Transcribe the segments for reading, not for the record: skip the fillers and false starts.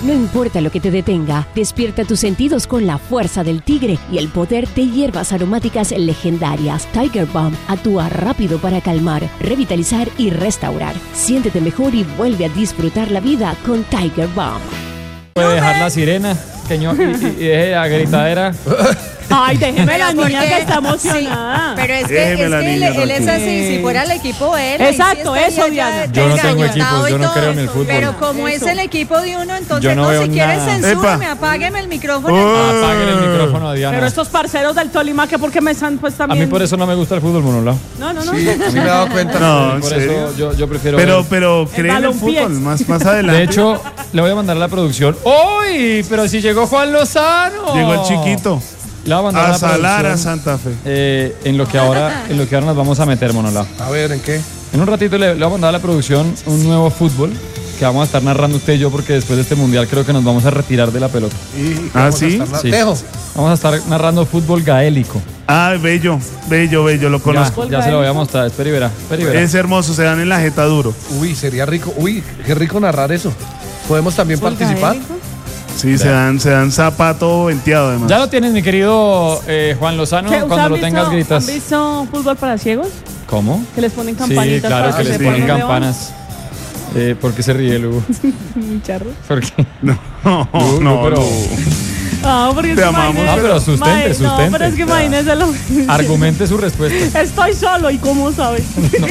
No importa lo que te detenga, despierta tus sentidos con la fuerza del tigre y el poder de hierbas aromáticas legendarias. Tiger Balm actúa rápido para calmar, revitalizar y restaurar. Siéntete mejor y vuelve a disfrutar la vida con Tiger Balm. Puede dejar la sirena, señor, y deje la gritadera. Ay, déjeme la niña que está emocionada. Sí, pero es que él es así, si fuera el equipo él. Exacto, eso, Diana. Yo no tengo equipos, yo no creo en el fútbol. Pero como es el equipo de uno, entonces yo no veo si quieres nada. censúrame, apágueme el micrófono. Apaguen el micrófono a Diana. Pero estos parceros del Tolima, que porque me están pues A también. mí por eso no me gusta el fútbol, Monolao. No. Sí, a mí me he dado cuenta. No, ¿en Por serio? eso yo prefiero. Pero creen en el fútbol más adelante. De hecho, le voy a mandar a la producción. ¡Uy! Pero si llegó Juan Lozano. Llegó el chiquito. Le voy a mandar A la Salar, a producción, Santa Fe. en lo que ahora nos vamos a meter, Monolao. A ver, ¿en qué? En un ratito le voy a mandar a la producción un nuevo fútbol que vamos a estar narrando usted y yo, porque después de este mundial creo que nos vamos a retirar de la pelota. ¿Sí? Sí. Tejo. Vamos a estar narrando fútbol gaélico. Ah, bello, lo conozco. Ya se lo voy a mostrar, espera y verá. Es hermoso, se dan en la jeta duro. Uy, sería rico. Uy, qué rico narrar eso. ¿Podemos también participar? Sí, se dan zapato venteado además. Ya lo tienes, mi querido Juan Lozano. Cuando lo tengas gritas. ¿Han visto fútbol para ciegos? ¿Cómo? Que les ponen campanitas. Sí, claro, para que les se ponen pongan campanas. ¿Por qué se ríe, Lugo? Muy charro. ¿Por qué? No, pero... Porque Te amamos. pero sustente. No, pero es que imagínese lo... Argumente su respuesta. Estoy solo, ¿y cómo sabe?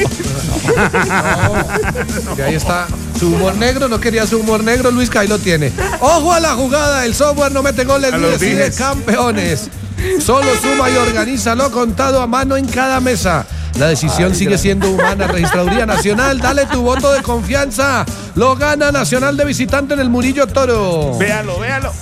Y ahí está. Su humor negro, no quería su humor negro, Luis Cay lo tiene. ¡Ojo a la jugada! El software no mete goles, ni decide campeones. Solo suma y organiza lo contado a mano en cada mesa. La decisión sigue siendo humana. Registraduría Nacional, dale tu voto de confianza. Lo gana Nacional de visitante en el Murillo Toro. Véalo.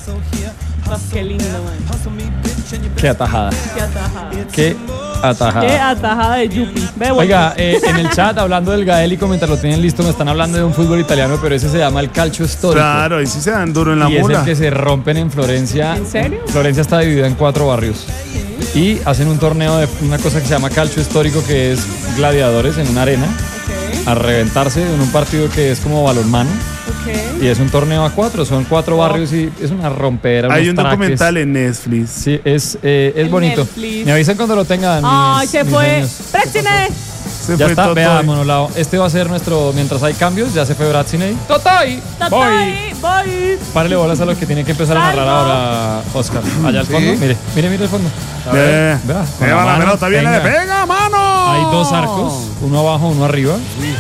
Qué lindo, man. Qué atajada. Qué atajada. Qué atajada de Yupi. Oiga, en el chat, hablando del gaélico, mientras lo tienen listo, me están hablando de un fútbol italiano, pero ese se llama el calcio storico. Claro, ahí sí se dan duro en la y mula. es el que se rompen en Florencia. ¿En serio? Florencia está dividida en 4 barrios. Y hacen un torneo de una cosa que se llama calcio histórico, que es gladiadores en una arena, a reventarse en un partido que es como balonmano. Y es un torneo a 4, son 4 barrios y es una rompera. Hay un documental en Netflix. Sí, es bonito. Netflix. Me avisan cuando lo tengan. Ay, se fue. ¡Préstine! Ya está, vea, Monolao. Este va a ser nuestro, mientras hay cambios, ya se fue Bratzinei. ¡Totay! Voy. Párale bolas a los que tienen que empezar a narrar ahora, Oscar. Allá al fondo, mire el fondo. A ver, vea. Pega la pelota, viene de pega, mano. Hay 2 arcos, uno abajo, uno arriba.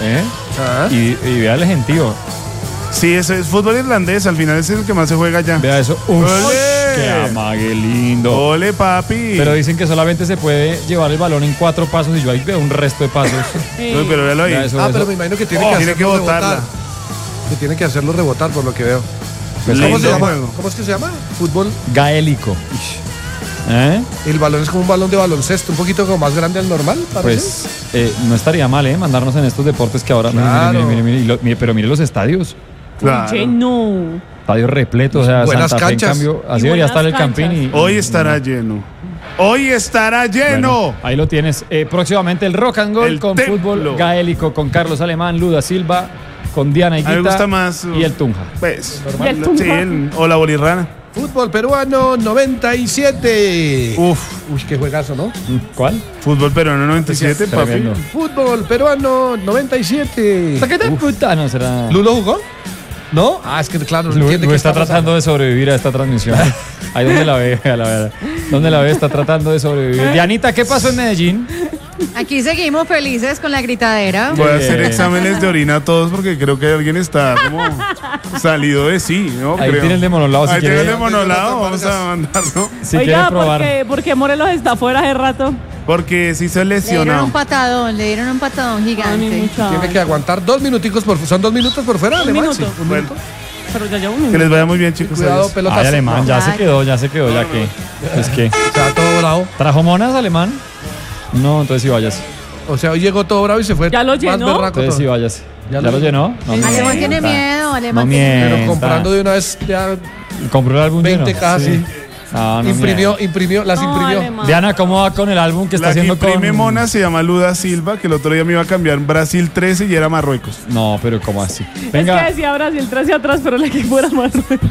Y vea el gentío. Sí, eso es fútbol irlandés, al final ese es el que más se juega allá. Vea eso. ¡Ole! ¡Qué amague lindo! ¡Ole, papi! Pero dicen que solamente se puede llevar el balón en 4 pasos y yo ahí veo un resto de pasos. No, pero véalo ahí. Pero me imagino que tiene que botarla. Que tiene que hacerlo rebotar, por lo que veo. ¿Cómo se llama? ¿Cómo es que se llama? Fútbol gaélico. El balón es como un balón de baloncesto, un poquito como más grande al normal, parece. Pues no estaría mal, mandarnos en estos deportes que ahora... Claro. Mire, pero mire los estadios. Claro. No. Estadios repletos, o sea, Buenas Santa Fe, canchas. en cambio, así debería estar el Campín. Y Hoy estará lleno. Hoy estará lleno. Bueno, ahí lo tienes. Próximamente el Rock and Roll El con templo. fútbol gaélico, con Carlos Alemán, Luda Silva, con Diana A mí me Higuita gusta más. y el Tunja. Pues, ¿Y el Tunja? sí, o la bolirrana. Fútbol peruano 97. Uf. Uy, qué juegazo, ¿no? ¿Cuál? Fútbol peruano 97, papi. Tremendo. Fútbol peruano 97. ¿Qué tal puta? No, será... ¿Lulo jugó? ¿No? Ah, es que claro, no entiende Lu que está tratando de sobrevivir a esta transmisión. Ahí donde la ve, a la verdad. ¿Dónde la ve? Está tratando de sobrevivir. Dianita, ¿qué pasó en Medellín? Aquí seguimos felices con la gritadera. Voy a hacer exámenes de orina a todos porque creo que alguien está como salido de sí, ¿no? Ahí Creo. tiene el de monolado. Si Ahí tiene quiere, el de monolado, vamos a mandarlo. si Oiga, quiere probar. ¿por qué Morelos está fuera hace rato? Porque sí se Le dieron lesionó. un patadón Ay, mi gigante. muchacho. Tiene que aguantar 2 minuticos son 2 minutos por fuera, Alemán. minuto. Sí, un minuto. Pero ya llevo un Que minuto. les vaya muy bien, chicos. Cuidado, Adiós. pelotas. Ay, Alemán, ya se Ay. quedó, ya que. Es que. O sea, todo bravo. ¿Trajo monas, Alemán? No, entonces sí váyase. O sea, hoy llegó todo bravo y se fue. ¿Ya lo más llenó? berraco Entonces sí todo. váyase. ¿Ya ¿Ya lo lo llenó? No Alemán tiene mienta. miedo, Alemán No tiene mienta. Pero comprando de una vez ya ¿Compró el álbum 20 lleno? cajas, sí. No, no Imprimió, las No, imprimió. Alemán. Diana, ¿cómo va con el álbum que está La que haciendo imprime con...? mona se llama Luda Silva, que el otro día me iba a cambiar Brasil 13 y era Marruecos. No, pero ¿cómo así? Es que Venga, decía Brasil 13 atrás, pero el equipo era Marruecos.